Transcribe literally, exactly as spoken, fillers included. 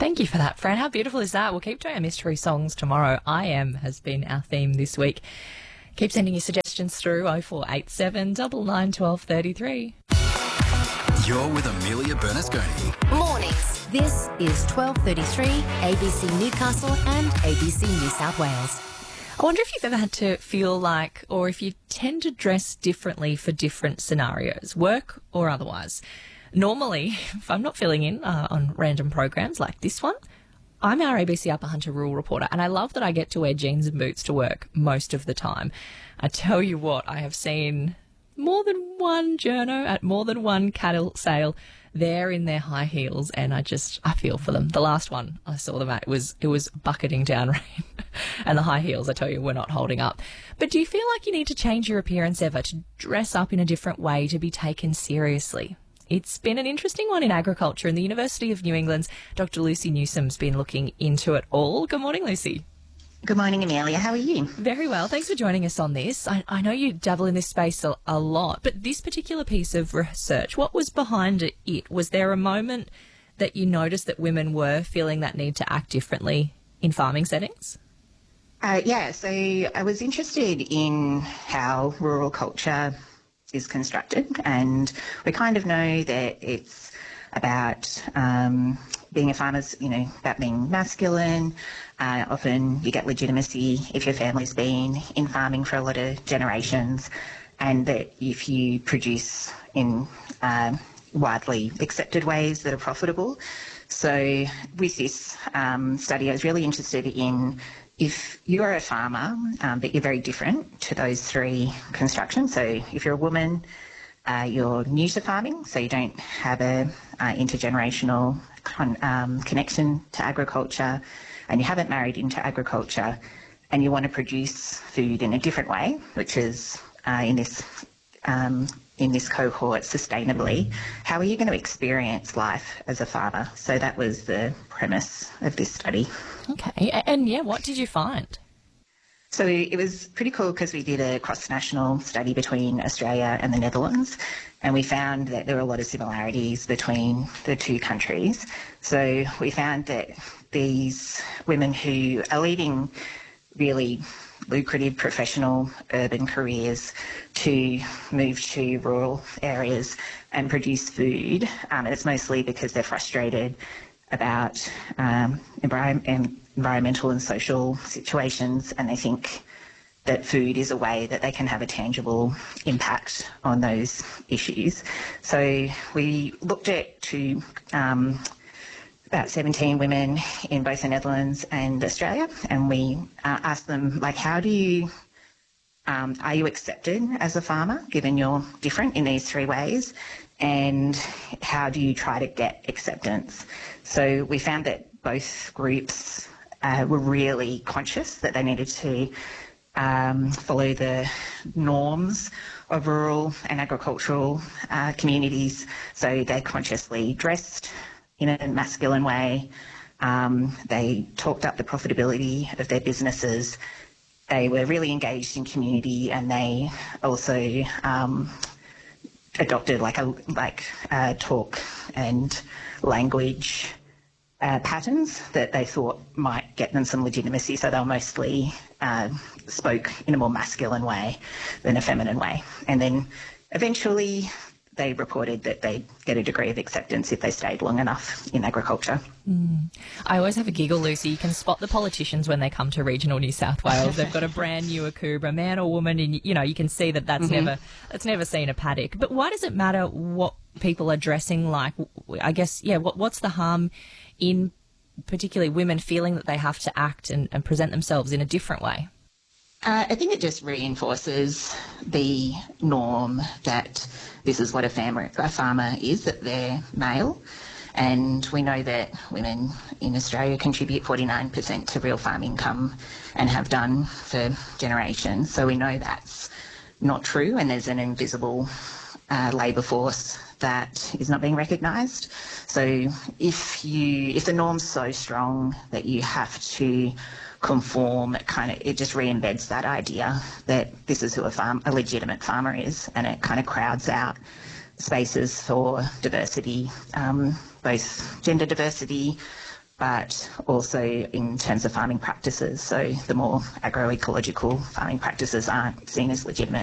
Thank you for that, Fran. How beautiful is that? We'll keep doing our mystery songs tomorrow. I Am has been our theme this week. Keep sending your suggestions through oh four eight seven, nine nine, one two three three. You're with Amelia Bernasconi. Mornings. This is twelve thirty-three, A B C Newcastle and A B C New South Wales. I wonder if you've ever had to feel like, or if you tend to dress differently for different scenarios, work or otherwise. Normally, if I'm not filling in uh, on random programs like this one, I'm our A B C Upper Hunter rural reporter, and I love that I get to wear jeans and boots to work most of the time. I tell you what, I have seen more than one journo at more than one cattle sale there in their high heels, and I just, I feel for them. The last one I saw them at, it was, it was bucketing down rain, and the high heels, I tell you, were not holding up. But do you feel like you need to change your appearance ever, to dress up in a different way to be taken seriously? It's been an interesting one in agriculture, and the University of New England's Doctor Lucy Newsom's been looking into it all. Good morning, Lucy. Good morning, Amelia. How are you? Very well. Thanks for joining us on this. I, I know you dabble in this space a, a lot, but this particular piece of research, what was behind it? Was there a moment that you noticed that women were feeling that need to act differently in farming settings? Uh, yeah, so I was interested in how rural culture is constructed, and we kind of know that it's about um, being a farmer, you know, about being masculine. Uh, often you get legitimacy if your family's been in farming for a lot of generations, and that if you produce in um, widely accepted ways that are profitable. So with this um, study, I was really interested in if you're a farmer, um, but you're very different to those three constructions. So if you're a woman, uh, you're new to farming, so you don't have a uh, intergenerational con- um, connection to agriculture, and you haven't married into agriculture, and you want to produce food in a different way, which is uh, in this um, in this cohort sustainably, how are you going to experience life as a farmer? So that was the premise of this study. Okay, and yeah, what did you find? So it was pretty cool because we did a cross-national study between Australia and the Netherlands, and we found that there were a lot of similarities between the two countries. So we found that these women who are leading really lucrative professional urban careers to move to rural areas and produce food, um, it's mostly because they're frustrated about um, environment, environmental and social situations, and they think that food is a way that they can have a tangible impact on those issues. So we looked at two, um, about seventeen women in both the Netherlands and Australia, and we uh, asked them, like, how do you, um, are you accepted as a farmer, given you're different in these three ways, and how do you try to get acceptance? So we found that both groups uh, were really conscious that they needed to um, follow the norms of rural and agricultural uh, communities. So they consciously dressed in a masculine way. Um, they talked up the profitability of their businesses. They were really engaged in community, and they also um, adopted like a like uh, talk and language uh, patterns that they thought might get them some legitimacy. So they were mostly uh, spoke in a more masculine way than a feminine way. And then eventually they reported that they'd get a degree of acceptance if they stayed long enough in agriculture. Mm. I always have a giggle, Lucy. You can spot the politicians when they come to regional New South Wales. They've got a brand new Akubra, man or woman, and you know you can see that that's mm-hmm. never that's never seen a paddock. But why does it matter what people are dressing like? I guess, yeah. What what's the harm in particularly women feeling that they have to act and, and present themselves in a different way? Uh, I think it just reinforces the norm that this is what a farmer, a farmer is, that they're male. And we know that women in Australia contribute forty-nine percent to real farm income and have done for generations. So we know that's not true, and there's an invisible uh, labour force that is not being recognised. So if you, if the norm's so strong that you have to conform, it kind of it just re-embeds that idea that this is who a farm a legitimate farmer is, and it kind of crowds out spaces for diversity, um, both gender diversity, but also in terms of farming practices. So the more agroecological farming practices aren't seen as legitimate.